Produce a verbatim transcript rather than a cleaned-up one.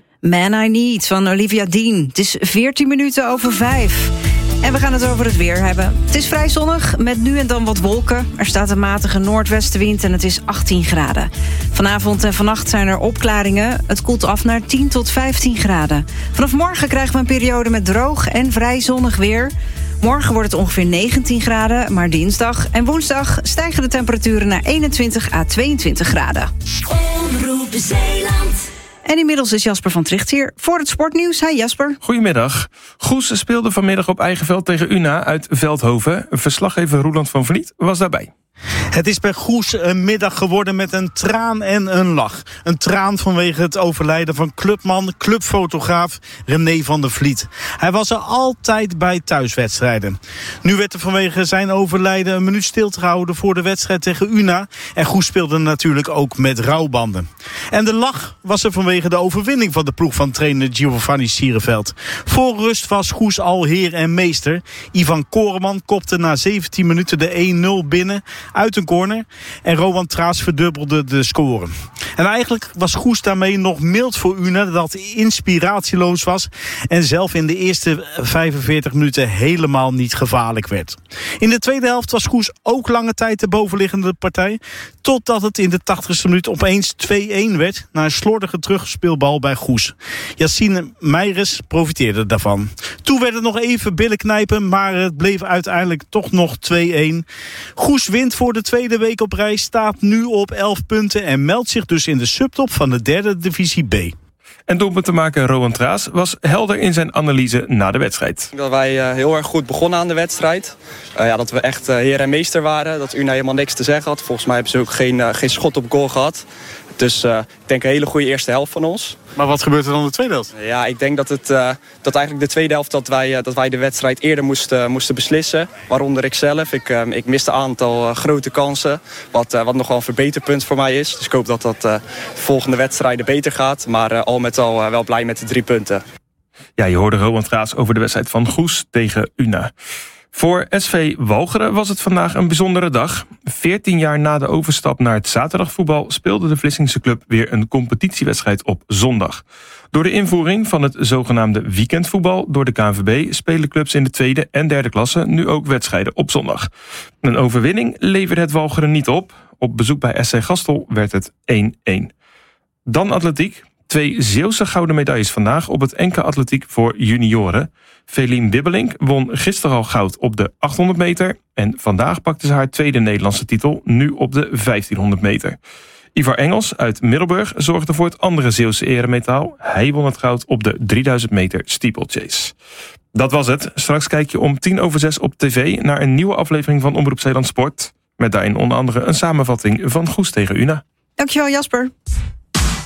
Man I Need van Olivia Dean. Het is veertien minuten over vijf. En we gaan het over het weer hebben. Het is vrij zonnig, met nu en dan wat wolken. Er staat een matige noordwestenwind en het is achttien graden. Vanavond en vannacht zijn er opklaringen. Het koelt af naar tien tot vijftien graden. Vanaf morgen krijgen we een periode met droog en vrij zonnig weer. Morgen wordt het ongeveer negentien graden, maar dinsdag en woensdag stijgen de temperaturen naar eenentwintig à tweeëntwintig graden. Omroep Zeeland. En inmiddels is Jasper van Tricht hier voor het sportnieuws. Hi Jasper. Goedemiddag. Goes speelde vanmiddag op eigen veld tegen U N A uit Veldhoven. Verslaggever Roeland van Vliet was daarbij. Het is bij Goes een middag geworden met een traan en een lach. Een traan vanwege het overlijden van clubman, clubfotograaf René van der Vliet. Hij was er altijd bij thuiswedstrijden. Nu werd er vanwege zijn overlijden een minuut stil gehouden voor de wedstrijd tegen U N A. En Goes speelde natuurlijk ook met rouwbanden. En de lach was er vanwege de overwinning van de ploeg van trainer Giovanni Sierenveld. Voor rust was Goes al heer en meester. Ivan Koreman kopte na zeventien minuten de één nul binnen uit een corner. En Rowan Traas verdubbelde de score. En eigenlijk was Goes daarmee nog mild voor U N A, dat inspiratieloos was en zelf in de eerste vijfenveertig minuten helemaal niet gevaarlijk werd. In de tweede helft was Goes ook lange tijd de bovenliggende partij, totdat het in de tachtigste minuut opeens twee-één werd na een slordige terugspeelbal bij Goes. Yassine Meijers profiteerde daarvan. Toen werd het nog even billen knijpen, maar het bleef uiteindelijk toch nog twee-één. Goes wint voor de tweede week op rij, staat nu op elf punten en meldt zich dus in de subtop van de derde divisie B. En doelpuntenmaker Rowan Traas was helder in zijn analyse na de wedstrijd. Dat wij uh, heel erg goed begonnen aan de wedstrijd. Uh, ja, dat we echt uh, heer en meester waren. Dat U N A helemaal niks te zeggen had. Volgens mij hebben ze ook geen, uh, geen schot op goal gehad. Dus uh, ik denk een hele goede eerste helft van ons. Maar wat gebeurt er dan in de tweede helft? Ja, ik denk dat, het, uh, dat eigenlijk de tweede helft dat wij, uh, dat wij de wedstrijd eerder moesten, moesten beslissen. Waaronder ik zelf. Ik, uh, ik miste een aantal uh, grote kansen. Wat, uh, wat nog wel een verbeterpunt voor mij is. Dus ik hoop dat dat uh, de volgende wedstrijden beter gaat. Maar uh, al met al uh, wel blij met de drie punten. Ja, je hoorde Rowan Traas over de wedstrijd van Goes tegen U N A. Voor S V Walcheren was het vandaag een bijzondere dag. veertien jaar na de overstap naar het zaterdagvoetbal speelde de Vlissingse club weer een competitiewedstrijd op zondag. Door de invoering van het zogenaamde weekendvoetbal door de K N V B spelen clubs in de tweede en derde klasse nu ook wedstrijden op zondag. Een overwinning leverde het Walcheren niet op. Op bezoek bij S C Gastel werd het één-één. Dan atletiek. Twee Zeeuwse gouden medailles vandaag op het N K Atletiek voor junioren. Felien Bibbelink won gisteren al goud op de achthonderd meter... en vandaag pakte ze haar tweede Nederlandse titel, nu op de vijftienhonderd meter. Ivar Engels uit Middelburg zorgde voor het andere Zeeuwse eremetaal. Hij won het goud op de drieduizend meter steeplechase. Dat was het. Straks kijk je om tien over zes op tv naar een nieuwe aflevering van Omroep Zeeland Sport. Met daarin onder andere een samenvatting van Goes tegen U N A. Dankjewel Jasper.